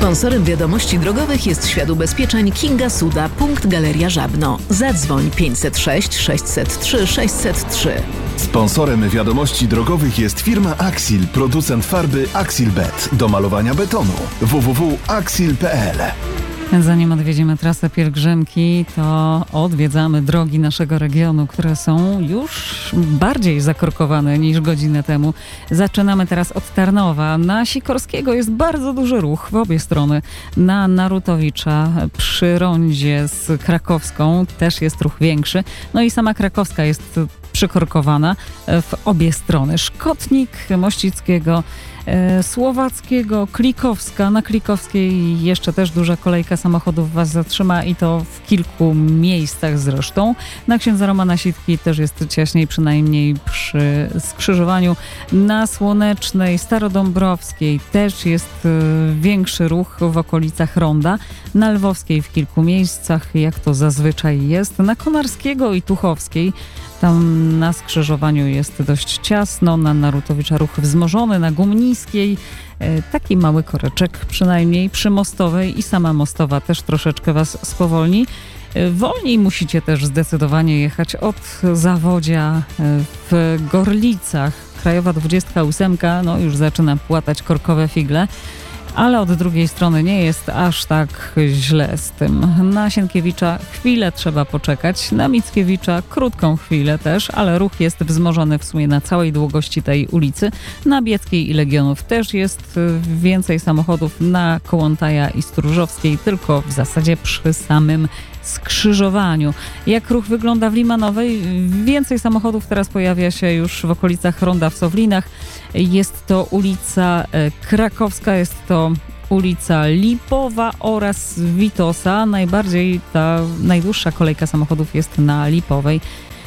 Sponsorem wiadomości drogowych jest Świat Ubezpieczeń Kinga Suda, punkt Galeria Żabno. Zadzwoń 506 603 603. Sponsorem wiadomości drogowych jest firma Axil, producent farby Axilbet do malowania betonu. www.axil.pl. Zanim odwiedzimy trasę pielgrzymki, to odwiedzamy drogi naszego regionu, które są już bardziej zakorkowane niż godzinę temu. Zaczynamy teraz od Tarnowa. Na Sikorskiego jest bardzo duży ruch w obie strony. Na Narutowicza przy rondzie z Krakowską też jest ruch większy. No i sama Krakowska jest przykorkowana w obie strony. Szkotnik, Mościckiego, Słowackiego, Klikowska. Na Klikowskiej jeszcze też duża kolejka samochodów was zatrzyma i to w kilku miejscach zresztą. Na Księdza Romana Sitki też jest ciaśniej, przynajmniej przy skrzyżowaniu. Na Słonecznej, Starodąbrowskiej też jest większy ruch w okolicach Ronda. Na Lwowskiej w kilku miejscach, jak to zazwyczaj jest. Na Konarskiego i Tuchowskiej tam na skrzyżowaniu jest dość ciasno, na Narutowicza ruch wzmożony, na Gumniskiej taki mały koreczek przynajmniej, przy Mostowej i sama Mostowa też troszeczkę was spowolni. Wolniej musicie też zdecydowanie jechać od Zawodzia w Gorlicach. Krajowa 28 no już zaczyna płatać korkowe figle. Ale od drugiej strony nie jest aż tak źle z tym. Na Sienkiewicza chwilę trzeba poczekać, na Mickiewicza krótką chwilę też, ale ruch jest wzmożony w sumie na całej długości tej ulicy. Na Bieckiej i Legionów też jest więcej samochodów, na Kołłątaja i Stróżowskiej, tylko w zasadzie przy samym skrzyżowaniu. Jak ruch wygląda w Limanowej? Więcej samochodów teraz pojawia się już w okolicach Ronda w Sowlinach. Jest to ulica Krakowska, jest to ulica Lipowa oraz Witosa. Najdłuższa kolejka samochodów jest na Lipowej.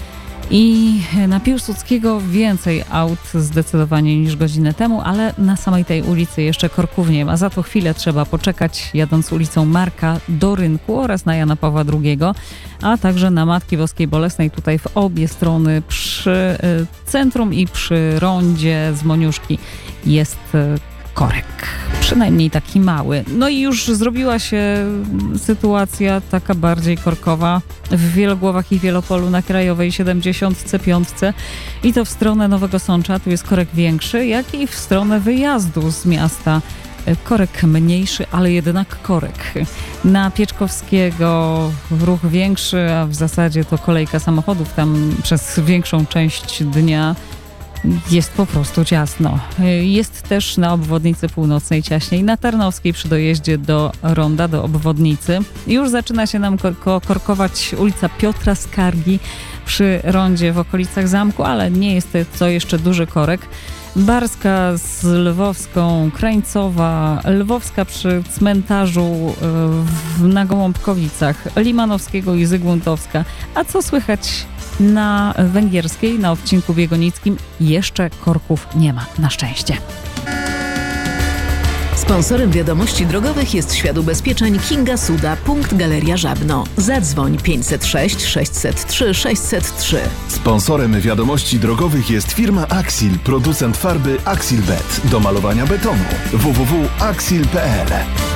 I na Piłsudskiego więcej aut zdecydowanie niż godzinę temu, ale na samej tej ulicy jeszcze korków nie ma. Za to chwilę trzeba poczekać, jadąc ulicą Marka do Rynku oraz na Jana Pawła II, a także na Matki Boskiej Bolesnej, tutaj w obie strony przy centrum i przy rondzie z Moniuszki jest korek. Przynajmniej taki mały. No i już zrobiła się sytuacja taka bardziej korkowa w Wielogłowach i Wielopolu na Krajowej 75 i to w stronę Nowego Sącza. Tu jest korek większy, jak i w stronę wyjazdu z miasta. Korek mniejszy, ale jednak korek. Na Pieczkowskiego ruch większy, a w zasadzie to kolejka samochodów tam przez większą część dnia jest po prostu ciasno. Jest też na obwodnicy północnej ciaśniej, na Tarnowskiej przy dojeździe do Ronda, do obwodnicy. Już zaczyna się nam korkować ulica Piotra Skargi przy rondzie w okolicach zamku, ale nie jest to jeszcze duży korek. Barska z Lwowską, Krańcowa, Lwowska przy cmentarzu na Gołąbkowicach, Limanowskiego i Zygmuntowska. A co słychać na Węgierskiej, na odcinku biegonickim? Jeszcze korków nie ma, na szczęście. Sponsorem wiadomości drogowych jest Świat Ubezpieczeń Kinga Suda, punkt Galeria Żabno. Zadzwoń 506 603 603. Sponsorem wiadomości drogowych jest firma Axil, producent farby Axilbet do malowania betonu. www.axil.pl.